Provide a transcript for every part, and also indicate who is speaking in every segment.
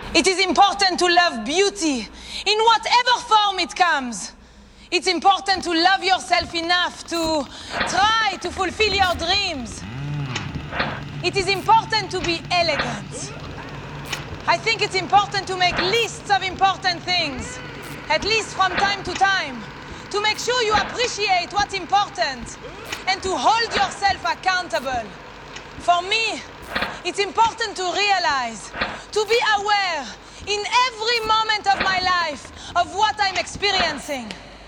Speaker 1: It is important to love beauty in whatever form it comes. It's important to love yourself enough to try to fulfill your dreams. It is important to be elegant. I think it's important to make lists of important things, at least from time to time, to make sure you appreciate what's important and to hold yourself accountable. For me, it's important to realize, to be aware in every moment of my life of what I'm experiencing.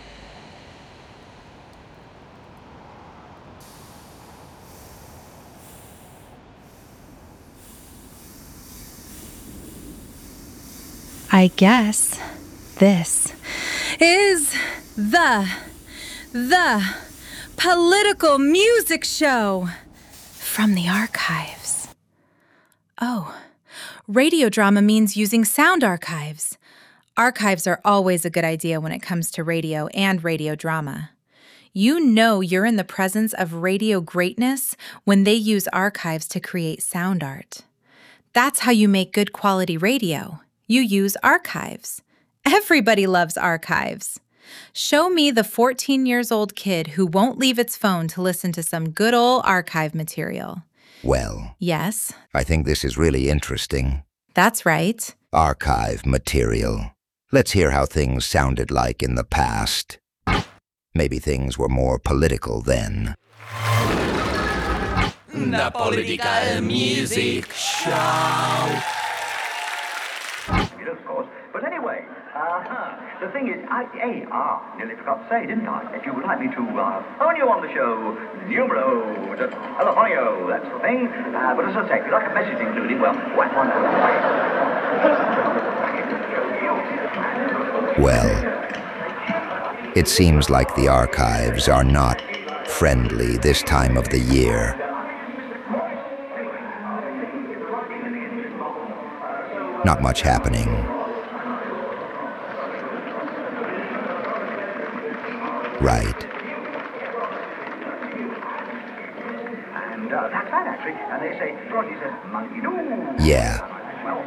Speaker 2: I guess this is the political music show from the archives. Oh, radio drama means using sound archives. Archives are always a good idea when it comes to radio and radio drama. You know you're in the presence of radio greatness when they use archives to create sound art. That's how you make good quality radio. You use archives. Everybody loves archives. Show me the 14-year-old kid who won't leave its phone to listen to some good old archive material.
Speaker 3: Well,
Speaker 2: Yes,
Speaker 3: I think this is really interesting.
Speaker 2: that's right.
Speaker 3: Archive material. Let's hear how things sounded like in the past. Maybe things were more political then.
Speaker 4: The Political Music Show.
Speaker 5: Of course. But anyway, the thing is, nearly forgot to say, didn't I? If you would like me to phone you on the show, numero telefonio, that's the thing. But as I say, if you like a message including, well, whack one out.
Speaker 3: Well, it seems like the archives are not friendly this time of the year. Not much happening. Right.
Speaker 5: And that's right, actually. And they say, Dorothy says, monkey do.
Speaker 3: Yeah.
Speaker 5: Well,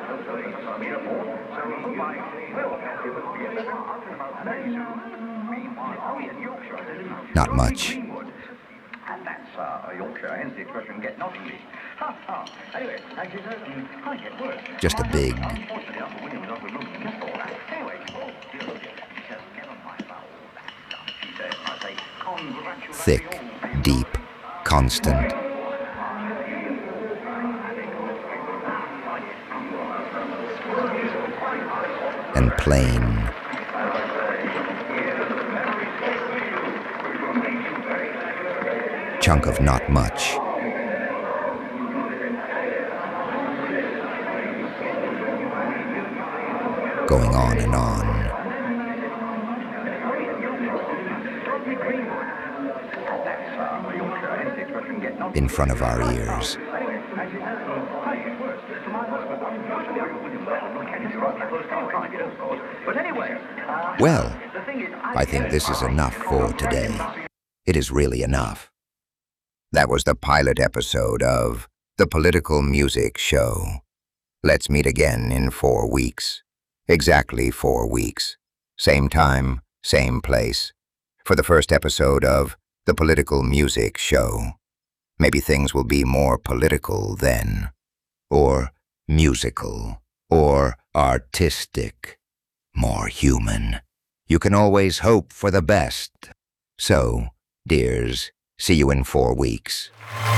Speaker 3: Not much.
Speaker 5: and that's Yorkshire, hence the expression get Nottingham. Anyway, as you said, I get worse.
Speaker 3: Just a big,
Speaker 5: Unfortunately, Uncle William was offered room to miss all that. Anyway, she says, never mind about all that stuff. She says, I say, congratulations.
Speaker 3: thick, deep, constant. And plain. Chunk of not much. Going on and on. In front of our ears. Well, I think this is enough for today. It is really enough. That was the pilot episode of The Political Music Show. Let's meet again in 4 weeks. Exactly 4 weeks. Same time, same place. For the first episode of The Political Music Show. Maybe things will be more political then. Or musical. Or artistic. More human. You can always hope for the best. So, dears, see you in 4 weeks.